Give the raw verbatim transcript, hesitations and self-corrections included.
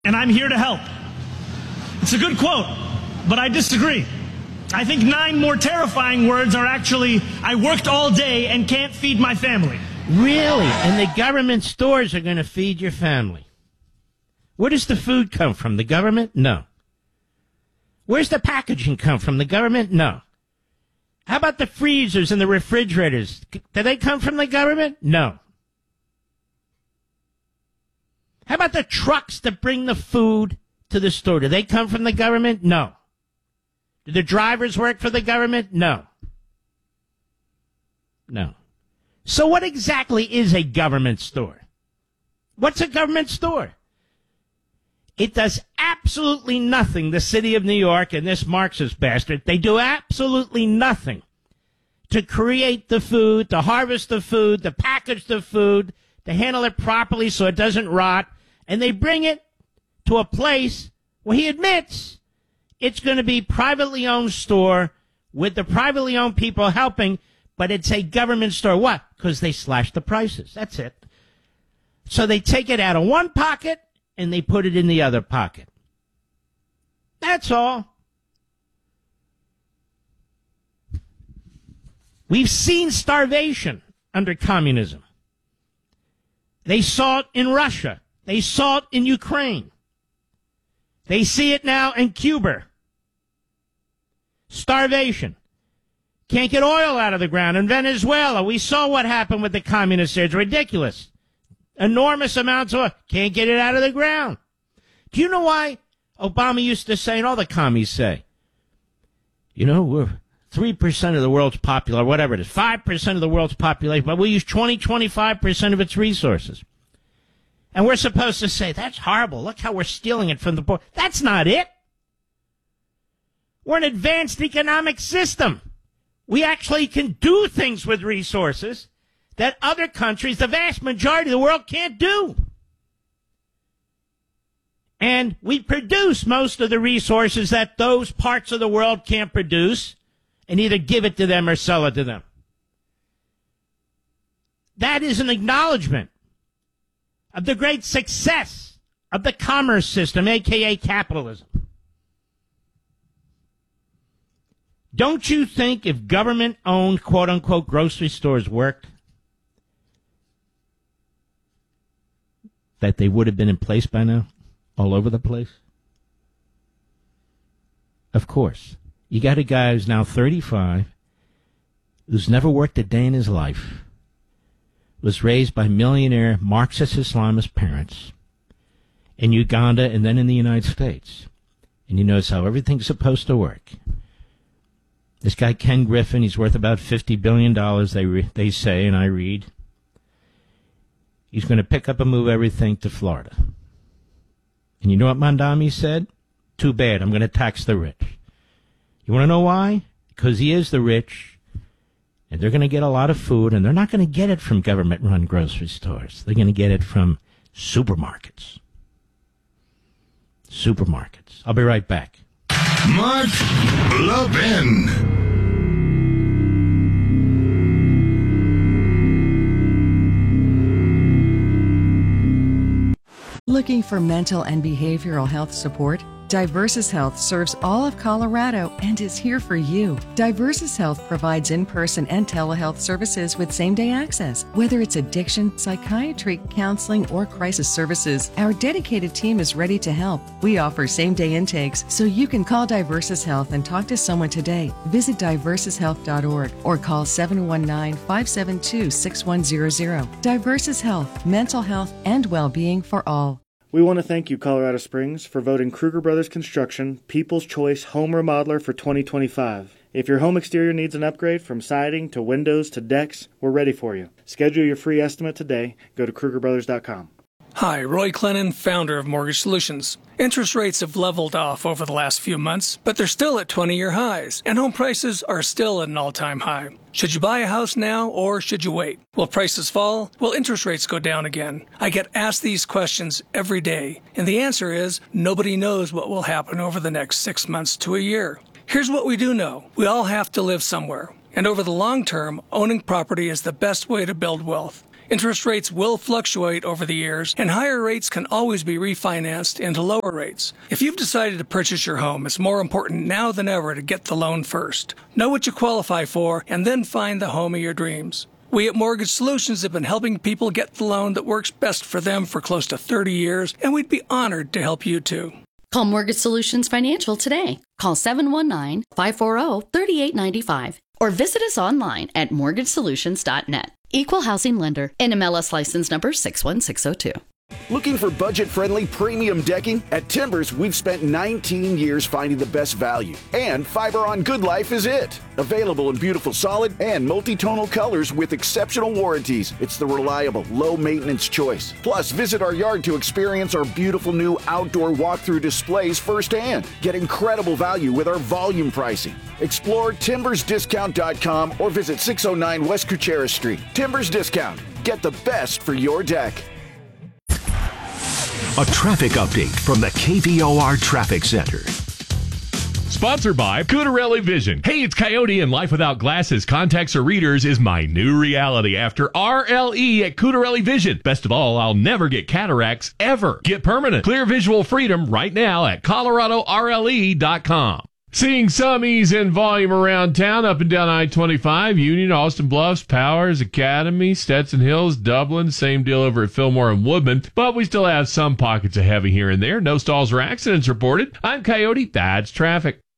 and I'm here to help. It's a good quote, but I disagree. I think nine more terrifying words are actually, I worked all day and can't feed my family. Really? And the government stores are going to feed your family? Where does the food come from? The government? No. Where's the packaging come from? The government? No. How about the freezers and the refrigerators? Do they come from the government? No. How about the trucks that bring the food to the store? Do they come from the government? No. Do the drivers work for the government? No. No. So what exactly is a government store? What's a government store? It does absolutely nothing, the city of New York and this Marxist bastard. They do absolutely nothing to create the food, to harvest the food, to package the food, to handle it properly so it doesn't rot. And they bring it to a place where he admits it's going to be privately owned store with the privately owned people helping, but it's a government store. What? Because they slash the prices. That's it. So they take it out of one pocket and they put it in the other pocket. That's all. We've seen starvation under communism. They saw it in Russia. They saw it in Ukraine. They see it now in Cuba. Starvation. Can't get oil out of the ground. In Venezuela, we saw what happened with the communists there. It's ridiculous. Enormous amounts of oil. Can't get it out of the ground. Do you know why Obama used to say, and all the commies say, you know, we're three percent of the world's population, whatever it is, five percent of the world's population, but we use twenty, twenty-five percent of its resources. And we're supposed to say, that's horrible. Look how we're stealing it from the poor. That's not it. We're an advanced economic system. We actually can do things with resources that other countries, the vast majority of the world, can't do. And we produce most of the resources that those parts of the world can't produce and either give it to them or sell it to them. That is an acknowledgement of the great success of the commerce system, a k a capitalism. Don't you think if government-owned, quote-unquote, grocery stores worked, that they would have been in place by now, all over the place? Of course. You got a guy who's now thirty-five, who's never worked a day in his life, was raised by millionaire Marxist Islamist parents in Uganda and then in the United States. And he knows how everything's supposed to work. This guy, Ken Griffin, he's worth about fifty billion dollars, they re- they say, and I read. He's going to pick up and move everything to Florida. And you know what Mondami said? Too bad, I'm going to tax the rich. You want to know why? Because he is the rich, and they're going to get a lot of food, and they're not going to get it from government-run grocery stores. They're going to get it from supermarkets. Supermarkets. I'll be right back. Mark Levin. Looking for mental and behavioral health support? Diversus Health serves all of Colorado and is here for you. Diversus Health provides in-person and telehealth services with same-day access. Whether it's addiction, psychiatry, counseling, or crisis services, our dedicated team is ready to help. We offer same-day intakes, so you can call Diversus Health and talk to someone today. Visit diversus health dot org or call seven one nine, five seven two, six one zero zero. Diversus Health, mental health and well-being for all. We want to thank you, Colorado Springs, for voting Kruger Brothers Construction People's Choice Home Remodeler for twenty twenty-five. If your home exterior needs an upgrade from siding to windows to decks, we're ready for you. Schedule your free estimate today. Go to Kruger Brothers dot com. Hi, Roy Clennon, founder of Mortgage Solutions. Interest rates have leveled off over the last few months, but they're still at twenty-year highs, and home prices are still at an all-time high. Should you buy a house now, or should you wait? Will prices fall? Will interest rates go down again? I get asked these questions every day, and the answer is nobody knows what will happen over the next six months to a year. Here's what we do know. We all have to live somewhere, and over the long term, owning property is the best way to build wealth. Interest rates will fluctuate over the years, and higher rates can always be refinanced into lower rates. If you've decided to purchase your home, it's more important now than ever to get the loan first. Know what you qualify for, and then find the home of your dreams. We at Mortgage Solutions have been helping people get the loan that works best for them for close to thirty years, and we'd be honored to help you too. Call Mortgage Solutions Financial today. Call seven one nine, five four zero, three eight nine five or visit us online at mortgage solutions dot net. Equal Housing Lender. N M L S license number six one six zero two. Looking for budget-friendly premium decking? At Timbers, we've spent nineteen years finding the best value. And Fiber on Good Life is it. Available in beautiful solid and multi-tonal colors with exceptional warranties. It's the reliable, low-maintenance choice. Plus, visit our yard to experience our beautiful new outdoor walkthrough displays firsthand. Get incredible value with our volume pricing. Explore timbers discount dot com or visit six oh nine West Kuchera Street. Timbers Discount. Get the best for your deck. A traffic update from the K V O R Traffic Center. Sponsored by Cutarelli Vision. Hey, it's Coyote, and life without glasses, contacts, or readers is my new reality after R L E at Cutarelli Vision. Best of all, I'll never get cataracts ever. Get permanent clear visual freedom right now at colorado R L E dot com. Seeing some ease in volume around town, up and down I twenty-five, Union, Austin Bluffs, Powers, Academy, Stetson Hills, Dublin, same deal over at Fillmore and Woodman, but we still have some pockets of heavy here and there. No stalls or accidents reported. I'm Coyote, that's traffic.